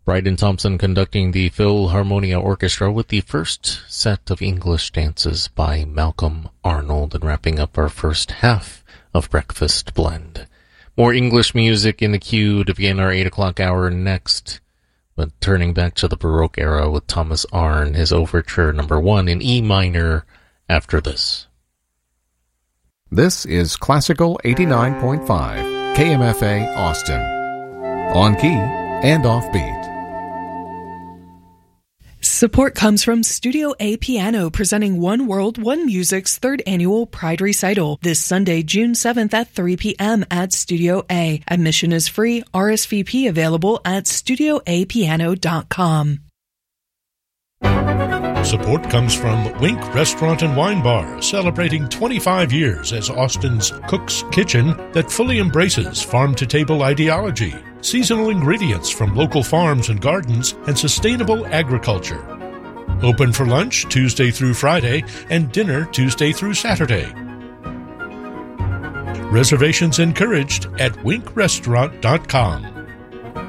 Bryden Thompson conducting the Philharmonia Orchestra with the first set of English dances by Malcolm Arnold, and wrapping up our first half of Breakfast Blend. More English music in the queue to begin our 8 o'clock hour next, but turning back to the Baroque era with Thomas Arne, his Overture No. 1 in E minor after this. This is Classical 89.5, KMFA Austin. On key and offbeat. Support comes from Studio A Piano, presenting One World, One Music's third annual Pride Recital this Sunday, June 7th at 3 p.m. at Studio A. Admission is free. RSVP available at studioapiano.com. Support comes from Wink Restaurant and Wine Bar, celebrating 25 years as Austin's Cook's Kitchen that fully embraces farm-to-table ideology, seasonal ingredients from local farms and gardens, and sustainable agriculture. Open for lunch Tuesday through Friday and dinner Tuesday through Saturday. Reservations encouraged at winkrestaurant.com.